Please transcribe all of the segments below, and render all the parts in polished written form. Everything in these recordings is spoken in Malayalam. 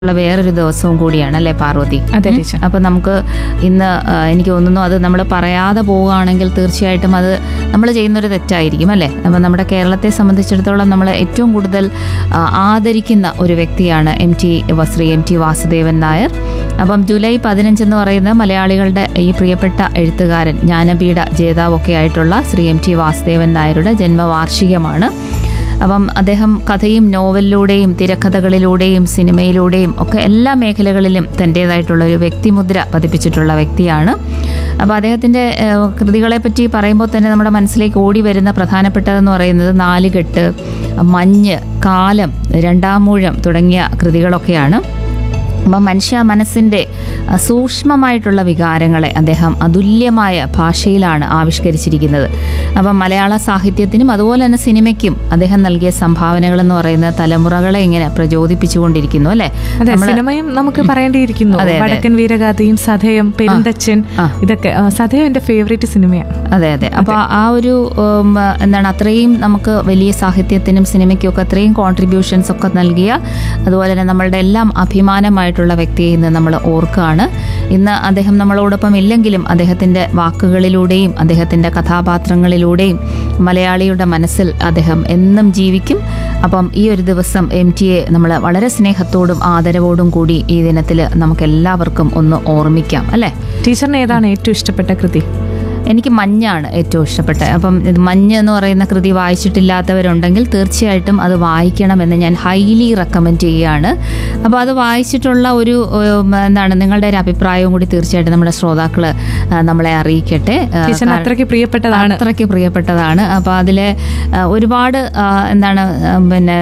ഉള്ള വേറൊരു ദിവസവും കൂടിയാണ് അല്ലേ പാർവതി? അതെ ടീച്ചർ. അപ്പൊ നമുക്ക് ഇന്ന് എനിക്ക് തോന്നുന്നു അത് നമ്മൾ പറയാതെ പോവുകയാണെങ്കിൽ തീർച്ചയായിട്ടും അത് നമ്മൾ ചെയ്യുന്നൊരു തെറ്റായിരിക്കും അല്ലേ? അപ്പം നമ്മുടെ കേരളത്തെ സംബന്ധിച്ചിടത്തോളം നമ്മൾ ഏറ്റവും കൂടുതൽ ആദരിക്കുന്ന ഒരു വ്യക്തിയാണ് ശ്രീ എം ടി വാസുദേവൻ നായർ. അപ്പം ജൂലൈ 15 എന്ന് പറയുന്ന മലയാളികളുടെ ഈ പ്രിയപ്പെട്ട എഴുത്തുകാരൻ, ജ്ഞാനപീഠ ജേതാവൊക്കെ ആയിട്ടുള്ള ശ്രീ എം ടി വാസുദേവൻ നായരുടെ ജന്മവാർഷികമാണ്. അപ്പം അദ്ദേഹം കഥയും നോവലിലൂടെയും തിരക്കഥകളിലൂടെയും സിനിമയിലൂടെയും ഒക്കെ എല്ലാ മേഖലകളിലും തൻ്റേതായിട്ടുള്ള ഒരു വ്യക്തിമുദ്ര പതിപ്പിച്ചിട്ടുള്ള വ്യക്തിയാണ്. അപ്പോൾ അദ്ദേഹത്തിൻ്റെ കൃതികളെ പറ്റി പറയുമ്പോൾ തന്നെ നമ്മുടെ മനസ്സിലേക്ക് ഓടി വരുന്ന പ്രധാനപ്പെട്ടതെന്ന് പറയുന്നത് നാലുകെട്ട്, മഞ്ഞ്, കാലം, രണ്ടാമൂഴം തുടങ്ങിയ കൃതികളൊക്കെയാണ്. അപ്പം മനുഷ്യ മനസ്സിൻ്റെ സൂക്ഷ്മമായിട്ടുള്ള വികാരങ്ങളെ അദ്ദേഹം അതുല്യമായ ഭാഷയിലാണ് ആവിഷ്കരിച്ചിരിക്കുന്നത്. അപ്പം മലയാള സാഹിത്യത്തിനും അതുപോലെ തന്നെ സിനിമയ്ക്കും അദ്ദേഹം നൽകിയ സംഭാവനകളെന്ന് പറയുന്നത് തലമുറകളെ ഇങ്ങനെ പ്രചോദിപ്പിച്ചുകൊണ്ടിരിക്കുന്നു അല്ലേ? അതെ, സിനിമയും നമുക്ക് പറയേണ്ടിയിരിക്കുന്നു. വടക്കൻ വീരഗാഥയും സധയം, പെരുന്തച്ചൻ, ഇതൊക്കെ സധയം എൻ്റെ ഫേവറേറ്റ് സിനിമയാണ്. അതെ അതെ. അപ്പോൾ ആ ഒരു എന്താണ് അത്രയും നമുക്ക് വലിയ സാഹിത്യത്തിനും സിനിമയ്ക്കും ഒക്കെ അത്രയും കോൺട്രിബ്യൂഷൻസ് ഒക്കെ നൽകിയ, അതുപോലെ തന്നെ നമ്മളുടെ എല്ലാം അഭിമാനമായിട്ടുള്ള വ്യക്തിയെ ഇന്ന് നമ്മൾ ഓർക്കുകയാണ്. ഇന്ന് അദ്ദേഹം നമ്മളോടൊപ്പം ഇല്ലെങ്കിലും അദ്ദേഹത്തിൻ്റെ വാക്കുകളിലൂടെയും അദ്ദേഹത്തിൻ്റെ കഥാപാത്രങ്ങളിലൂടെയും മലയാളിയുടെ മനസ്സിൽ അദ്ദേഹം എന്നും ജീവിക്കും. അപ്പം ഈ ഒരു ദിവസം എം ടിയെ നമ്മൾ വളരെ സ്നേഹത്തോടും ആദരവോടും കൂടി ഈ ദിനത്തിൽ നമുക്ക് എല്ലാവർക്കും ഒന്ന് ഓർമ്മിക്കാം അല്ലേ? ടീച്ചറിന് ഏതാണ് ഏറ്റവും ഇഷ്ടപ്പെട്ട കൃതി? എനിക്ക് മഞ്ഞാണ് ഏറ്റവും ഇഷ്ടപ്പെട്ടത്. അപ്പം ഇത് മഞ്ഞ് എന്ന് പറയുന്ന കൃതി വായിച്ചിട്ടില്ലാത്തവരുണ്ടെങ്കിൽ തീർച്ചയായിട്ടും അത് വായിക്കണമെന്ന് ഞാൻ ഹൈലി റെക്കമെൻഡ് ചെയ്യുകയാണ്. അപ്പോൾ അത് വായിച്ചിട്ടുള്ള ഒരു എന്താണ് നിങ്ങളുടെ ഒരു അഭിപ്രായവും കൂടി തീർച്ചയായിട്ടും നമ്മുടെ ശ്രോതാക്കൾ നമ്മളെ അറിയിക്കട്ടെ. അത്രയ്ക്ക് പ്രിയപ്പെട്ടതാണ്. അപ്പോൾ അതിലെ ഒരുപാട് എന്താണ് പിന്നെ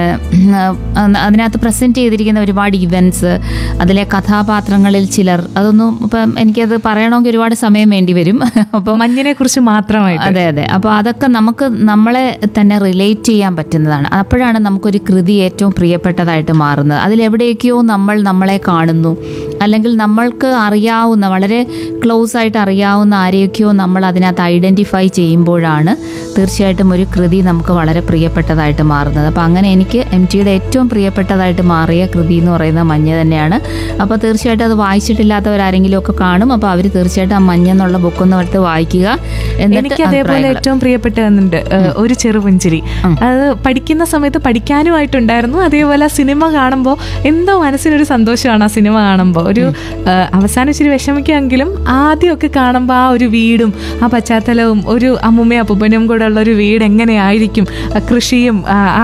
അതിനകത്ത് പ്രസൻറ്റ് ചെയ്തിരിക്കുന്ന ഒരുപാട് ഇവൻറ്റ്സ്, അതിലെ കഥാപാത്രങ്ങളിൽ ചിലർ, അതൊന്നും ഇപ്പം എനിക്കത് പറയണമെങ്കിൽ ഒരുപാട് സമയം വേണ്ടി വരും. അപ്പോൾ മഞ്ഞിനെ കുറിച്ച് മാത്രമായിട്ട്. അതെ അതെ. അപ്പോൾ അതൊക്കെ നമുക്ക് നമ്മളെ തന്നെ റിലേറ്റ് ചെയ്യാൻ പറ്റുന്നതാണ്. അപ്പോഴാണ് നമുക്കൊരു കൃതി ഏറ്റവും പ്രിയപ്പെട്ടതായിട്ട് മാറുന്നത്. അതിലെവിടെയൊക്കെയോ നമ്മളെ കാണുന്നു, അല്ലെങ്കിൽ നമ്മൾക്ക് അറിയാവുന്ന, വളരെ ക്ലോസ് ആയിട്ട് അറിയാവുന്ന ആരെയൊക്കെയോ നമ്മൾ അതിനകത്ത് ഐഡൻറ്റിഫൈ ചെയ്യുമ്പോഴാണ് തീർച്ചയായിട്ടും ഒരു കൃതി നമുക്ക് വളരെ പ്രിയപ്പെട്ടതായിട്ട് മാറുന്നത്. അപ്പോൾ അങ്ങനെ എനിക്ക് എം ടിയുടെ ഏറ്റവും പ്രിയപ്പെട്ടതായിട്ട് മാറിയ കൃതി എന്ന് പറയുന്നത് മഞ്ഞ് തന്നെയാണ്. അപ്പോൾ തീർച്ചയായിട്ടും അത് വായിച്ചിട്ടില്ലാത്തവരാരെങ്കിലും ഒക്കെ കാണും. അപ്പോൾ അവർ തീർച്ചയായിട്ടും ആ മഞ്ഞെന്നുള്ള ബുക്കൊന്ന് എടുത്ത് വായിക്കുക. എനിക്ക് അതേപോലെ ഏറ്റവും പ്രിയപ്പെട്ടതുണ്ട് ഒരു ചെറുപുഞ്ചിരി. അത് പഠിക്കുന്ന സമയത്ത് പഠിക്കാനുമായിട്ടുണ്ടായിരുന്നു. അതേപോലെ സിനിമ കാണുമ്പോൾ എന്തോ മനസ്സിനൊരു സന്തോഷമാണ് ആ സിനിമ കാണുമ്പോൾ. ഒരു അവസാനം ഇച്ചിരി വിഷമിക്കുമെങ്കിലും ആദ്യമൊക്കെ കാണുമ്പോൾ ആ ഒരു വീടും ആ പശ്ചാത്തലവും ഒരു അമ്മുമ്മയും അപ്പൂപ്പനും കൂടെ ഉള്ള ഒരു വീട് എങ്ങനെയായിരിക്കും, കൃഷിയും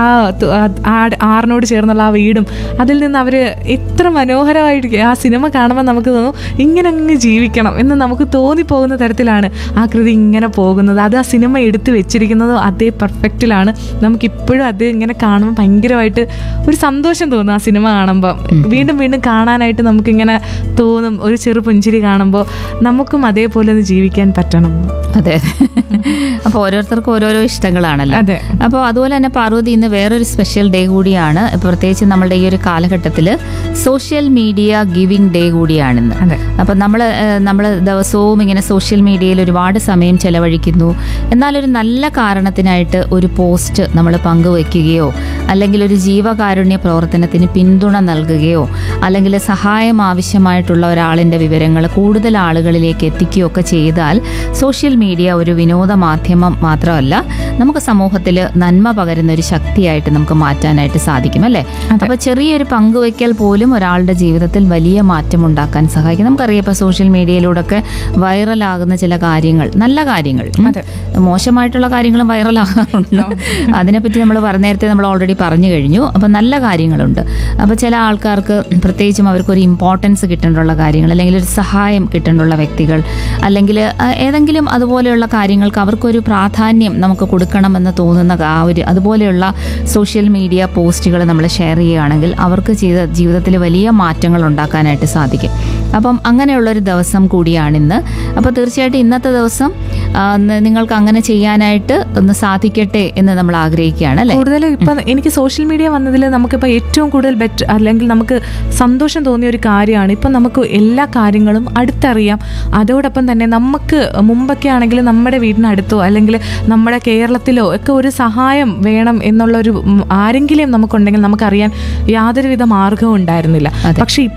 ആറിനോട് ചേർന്നുള്ള ആ വീടും, അതിൽ നിന്ന് അവർ എത്ര മനോഹരമായിട്ട് ആ സിനിമ കാണുമ്പോൾ നമുക്ക് തോന്നും ഇങ്ങനെ അങ്ങ് ജീവിക്കണം എന്ന് നമുക്ക് തോന്നിപ്പോകുന്ന തരത്തിലാണ് ആ കൃതി ഇങ്ങനെ പോകുന്നത്. അത് ആ സിനിമ എടുത്ത് വെച്ചിരിക്കുന്നതും അതേ പെർഫെക്റ്റിലാണ്. നമുക്കിപ്പോഴും അത് ഇങ്ങനെ കാണുമ്പോൾ ഭയങ്കരമായിട്ട് ഒരു സന്തോഷം തോന്നും. ആ സിനിമ കാണുമ്പോൾ വീണ്ടും വീണ്ടും കാണാനായിട്ട് നമുക്കിങ്ങനെ തോന്നും. ഒരു ചെറു പുഞ്ചിരി കാണുമ്പോൾ നമുക്കും അതേപോലെ ഒന്ന് ജീവിക്കാൻ പറ്റണം. അതെ. അപ്പോൾ ഓരോരുത്തർക്കും ഓരോരോ ഇഷ്ടങ്ങളാണല്ലോ. അതെ. അപ്പോൾ അതുപോലെ തന്നെ പാർവതി, ഇന്ന് വേറൊരു സ്പെഷ്യൽ ഡേ കൂടിയാണ്. പ്രത്യേകിച്ച് നമ്മളുടെ ഈ ഒരു കാലഘട്ടത്തിൽ സോഷ്യൽ മീഡിയ ഗിവിംഗ് ഡേ കൂടിയാണിന്ന്. അപ്പം നമ്മൾ ദിവസവും ഇങ്ങനെ സോഷ്യൽ മീഡിയയിൽ ഒരുപാട് സമയം ചെലവഴിക്കുന്നു. എന്നാൽ ഒരു നല്ല കാരണത്തിനായിട്ട് ഒരു പോസ്റ്റ് നമ്മൾ പങ്കുവയ്ക്കുകയോ, അല്ലെങ്കിൽ ഒരു ജീവകാരുണ്യ പ്രവർത്തനത്തിന് പിന്തുണ നൽകുകയോ, അല്ലെങ്കിൽ സഹായം ആവശ്യമായിട്ടുള്ള ഒരാളിൻ്റെ വിവരങ്ങൾ കൂടുതൽ ആളുകളിലേക്ക് എത്തിക്കുകയോ ഒക്കെ ചെയ്താൽ സോഷ്യൽ മീഡിയ ഒരു വിനോദ മാധ്യമം മാത്രമല്ല, നമുക്ക് സമൂഹത്തിൽ നന്മ പകരുന്ന ഒരു ശക്തിയായിട്ട് നമുക്ക് മാറ്റാനായിട്ട് സാധിക്കും അല്ലേ? അപ്പോൾ ചെറിയൊരു പങ്കുവയ്ക്കൽ പോലും ഒരാളുടെ ജീവിതത്തിൽ വലിയ മാറ്റം ഉണ്ടാക്കാൻ സഹായിക്കും. നമുക്കറിയാം ഇപ്പോൾ സോഷ്യൽ മീഡിയയിലൂടെയൊക്കെ വൈറലാകുന്ന ചില കാര്യങ്ങൾ, നല്ല കാര്യങ്ങൾ, മോശമായിട്ടുള്ള കാര്യങ്ങളും വൈറലാകാറുണ്ട്. അതിനെപ്പറ്റി നമ്മൾ നേരത്തെ നമ്മൾ ഓൾറെഡി പറഞ്ഞു കഴിഞ്ഞു. അപ്പം നല്ല കാര്യങ്ങളുണ്ട്. അപ്പോൾ ചില ആൾക്കാർക്ക് പ്രത്യേകിച്ചും അവർക്കൊരു ഇമ്പോർട്ടൻസ് കിട്ടേണ്ടുള്ള കാര്യങ്ങൾ, അല്ലെങ്കിൽ ഒരു സഹായം കിട്ടേണ്ടുള്ള വ്യക്തികൾ, അല്ലെങ്കിൽ ഏതെങ്കിലും അതുപോലെയുള്ള കാര്യങ്ങൾക്ക് അവർക്കൊരു പ്രാധാന്യം നമുക്ക് കൊടുക്കണമെന്ന് തോന്നുന്ന അതുപോലെയുള്ള സോഷ്യൽ മീഡിയ പോസ്റ്റുകൾ നമ്മൾ ഷെയർ ചെയ്യുകയാണെങ്കിൽ അവർക്ക് ജീവിതത്തിൽ വലിയ മാറ്റങ്ങൾ ഉണ്ടാക്കാനായിട്ട് സാധിക്കും. അപ്പം അങ്ങനെയുള്ളൊരു ദിവസം കൂടിയാണിന്ന്. അപ്പോൾ തീർച്ചയായിട്ടും ഇന്നത്തെ ദിവസം നിങ്ങൾക്ക് അങ്ങനെ ചെയ്യാനായിട്ട് ഒന്ന് സാധിക്കട്ടെ എന്ന് നമ്മൾ ആഗ്രഹിക്കുകയാണ് അല്ലേ. കൂടുതലും ഇപ്പം എനിക്ക് സോഷ്യൽ മീഡിയ വന്നതിൽ നമുക്കിപ്പോൾ ഏറ്റവും കൂടുതൽ ബെറ്റർ അല്ലെങ്കിൽ നമുക്ക് സന്തോഷം തോന്നിയ ഒരു കാര്യമാണ് ഇപ്പം നമുക്ക് എല്ലാ കാര്യങ്ങളും അടുത്തറിയാം. അതോടൊപ്പം തന്നെ നമുക്ക് മുമ്പൊക്കെ ആണെങ്കിൽ നമ്മുടെ വീടിനടുത്തോ അല്ലെങ്കിൽ നമ്മുടെ കേരളത്തിലോ ഒക്കെ ഒരു സഹായം വേണം എന്നുള്ളൊരു ആരെങ്കിലും നമുക്കുണ്ടെങ്കിൽ നമുക്കറിയാൻ യാതൊരുവിധ മാർഗവും ഉണ്ടായിരുന്നില്ല. പക്ഷെ